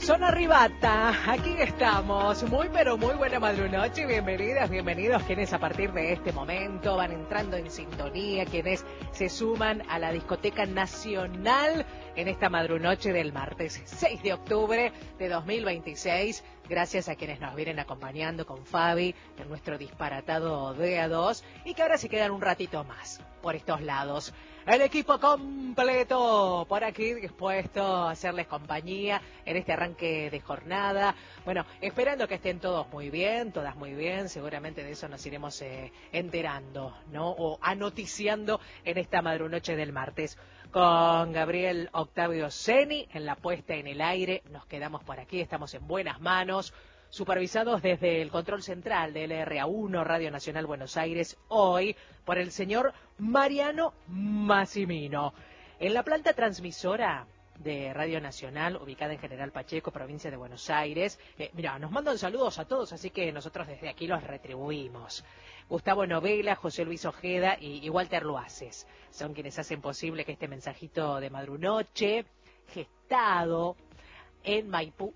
Zona Ribata, aquí estamos, muy pero muy buena madrunoche, bienvenidas, bienvenidos quienes a partir de este momento van entrando en sintonía, quienes se suman a la Discoteca Nacional en esta madrunoche del martes 6 de octubre de 2026, gracias a quienes nos vienen acompañando con Fabi en nuestro disparatado DA2 y que ahora se quedan un ratito más por estos lados. El equipo completo por aquí dispuesto a hacerles compañía en este arranque de jornada. Bueno, esperando que estén todos muy bien, todas muy bien. Seguramente de eso nos iremos enterando, ¿no? O anoticiando en esta madrunoche del martes. Con Gabriel Octavio Ceni en la puesta en el aire. Nos quedamos por aquí, estamos en buenas manos. Supervisados desde el control central de LRA1, Radio Nacional Buenos Aires, hoy por el señor Mariano Massimino. En la planta transmisora de Radio Nacional, ubicada en General Pacheco, provincia de Buenos Aires, mira, nos mandan saludos a todos, así que nosotros desde aquí los retribuimos. Gustavo Novela, José Luis Ojeda y Walter Luaces son quienes hacen posible que este mensajito de madrunoche, gestado en Maipú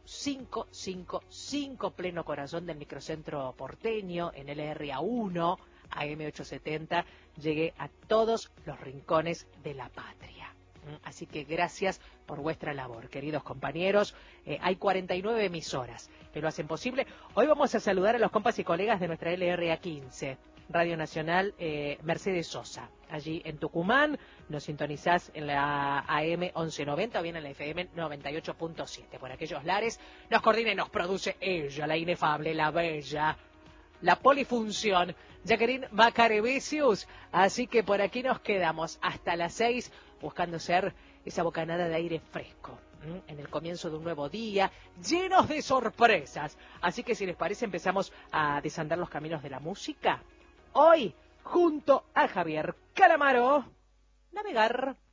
555, pleno corazón del microcentro porteño, en LRA1, AM870, llegue a todos los rincones de la patria. Así que gracias por vuestra labor, queridos compañeros. Hay 49 emisoras que lo hacen posible. Hoy vamos a saludar a los compas y colegas de nuestra LRA15, Radio Nacional Mercedes Sosa. Allí en Tucumán nos sintonizás en la AM 1190 o bien en la FM 98.7. Por aquellos lares nos coordina y nos produce ella, la inefable, la bella, la polifunción, Jacqueline Macarebesius. Así que por aquí nos quedamos hasta las 6 buscando ser esa bocanada de aire fresco en el comienzo de un nuevo día, llenos de sorpresas. Así que si les parece empezamos a desandar los caminos de la música. Hoy, junto a Javier Calamaro, navegar.